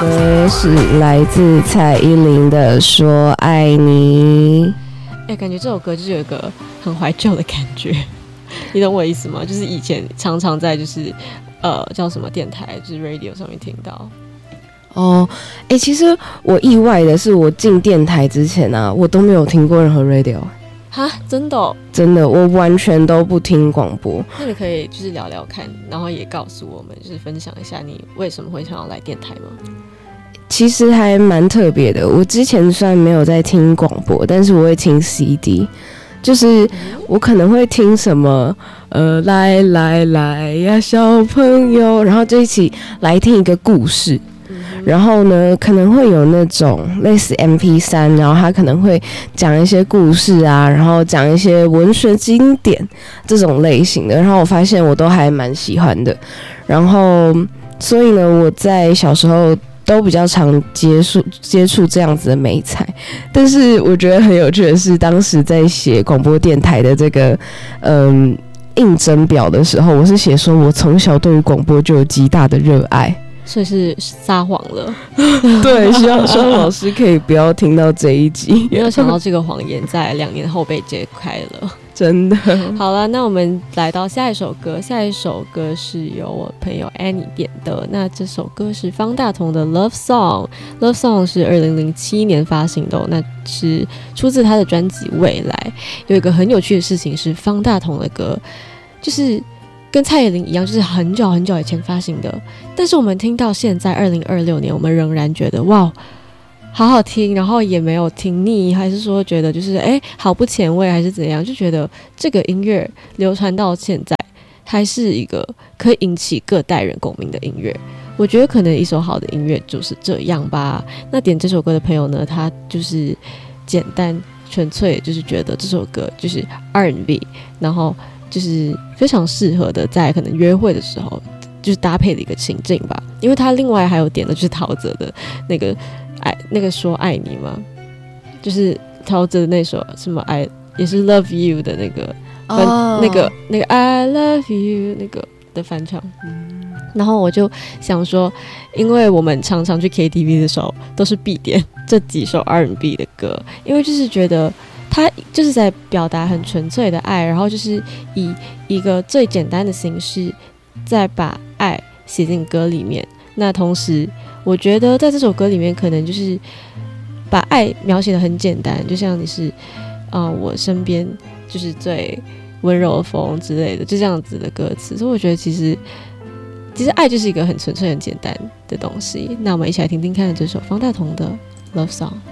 歌是来自蔡依林的《说爱你》。 感觉这首歌就是有一个很怀旧的感觉，你懂我的意思吗？就是以前常常在就是叫什么电台，就是 radio 上面听到。 哦，其实我意外的是，我进电台之前啊，我都没有听过任何 radio。 哈，真的哦？ 真的，我完全都不听广播。 那你可以就是聊聊看，然后也告诉我们，就是分享一下你为什么会想要来电台吗？ 其实还蛮特别的，我之前虽然没有在听广播，但是我会听 CD， 就是我可能会听什么来来来呀小朋友，然后就一起来听一个故事。然后呢，可能会有那种类似 MP3， 然后他可能会讲一些故事啊，然后讲一些文学经典这种类型的，然后我发现我都还蛮喜欢的。然后所以呢，我在小时候都比较常接触这样子的媒材，但是我觉得很有趣的是，当时在写广播电台的这个应征表的时候，我是写说我从小对于广播就有极大的热爱。 所以是撒谎了。 对，希望老师可以不要听到这一集。 没有想到这个谎言在2年后被揭开了， 真的。 好了，那我们来到下一首歌，下一首歌是由我朋友 Annie 点的。那这首歌是方大同的 Love Song。Love Song 是2007年发行的那是出自他的专辑《未来》。有一个很有趣的事情是，方大同的歌就是跟蔡依林一样，就是很久很久以前发行的，但是我们听到现在2026年，我们仍然觉得哇，好好听，然后也没有听腻，还是说觉得就是好不前卫，还是怎样，就觉得这个音乐流传到现在，还是一个可以引起各代人共鸣的音乐。我觉得可能一首好的音乐就是这样吧。那点这首歌的朋友呢，他就是简单纯粹，就是觉得这首歌就是 R&B， 然后就是非常适合的在可能约会的时候就是搭配的一个情境吧。因为他另外还有点的就是陶喆的那个说爱你嘛，就是陶喆的那首什么爱也是 Love You 的那个那个 I Love You 那个的翻唱。然后我就想说，因为我们常常去 KTV 的时候都是必点这几首 R&B 的歌，因为就是觉得他就是在表达很纯粹的爱，然后就是以一个最简单的形式再把爱写进歌里面。那同时我觉得在这首歌里面可能就是把爱描写得很简单，就像你是我身边就是最温柔的风之类的，就这样子的歌词。所以我觉得其实爱就是一个很纯粹很简单的东西。那我们一起来听听看这首方大同的 Love Song。